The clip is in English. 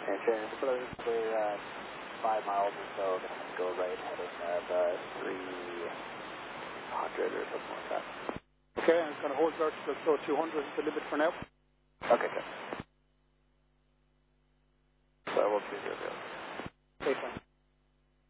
And Shannon, for those clear at 5 miles or so, going to have to go right heading at 300 or something like that. Okay, I'm going to hold vertical, so 200 is the limit for now. Okay, good. So I will 200. Okay, fine.